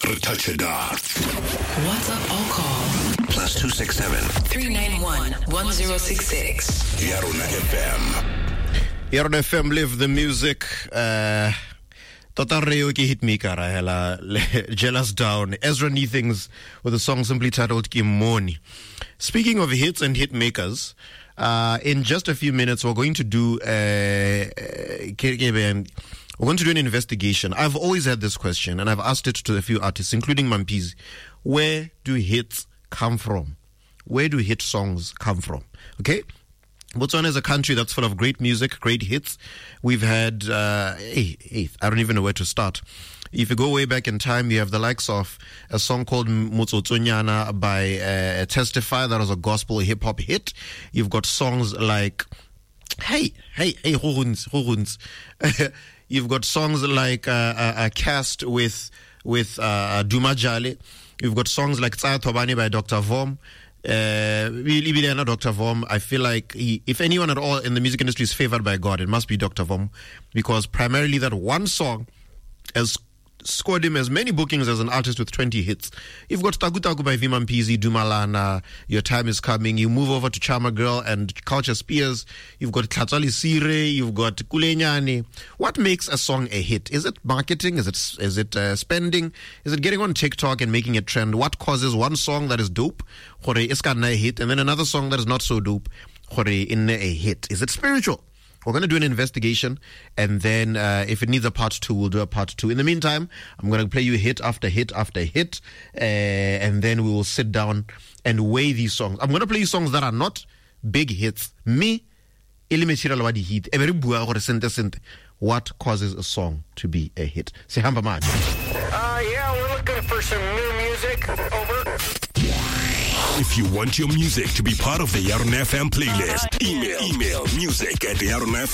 WhatsApp or call +267 391 1066. Yarona FM. Yarona FM, live the music. Tota Reo ke hitmaker hela Jealous Down. Ezra Neathings with a song simply titled Kimoni. Speaking of hits and hit makers, in just a few minutes we're going to do an investigation. I've always had this question, and I've asked it to a few artists, including Mampizi. Where do hits come from? Where do hit songs come from? Okay? Botswana is a country that's full of great music, great hits. We've had, I don't even know where to start. If you go way back in time, you have the likes of a song called Motsotsonyana by Testify, that was a gospel hip-hop hit. You've got songs like, hey, Horuns. You've got songs like Cast with Duma Jale. You've got songs like Tsaya Thobane by Dr. Vom. Dr. Vom, I feel like if anyone at all in the music industry is favored by God, it must be Dr. Vom, because primarily that one song has scored him as many bookings as an artist with 20 hits. You've got Tagu Tagu by Vimampizi, Dumalana, Your Time Is Coming. You move over to Charmer Girl and Culture Spears. You've got Tlatsali Sire. You've got Kulenyane. What makes a song a hit? Is it marketing? Is it spending? Is it getting on TikTok and making a trend? What causes one song that is dope, hore iskana a hit, and then another song that is not so dope, hore inne a hit? Is it spiritual? We're going to do an investigation, and then if it needs a part 2, we'll do a part 2. In the meantime, I'm going to play you hit after hit after hit, and then we will sit down and weigh these songs. I'm going to play you songs that are not big hits. What causes a song to be a hit? Say hamba man. Yeah, we're looking for some new music. Over. If you want your music to be part of the Yarona FM playlist, email music@yaronafm.co.za.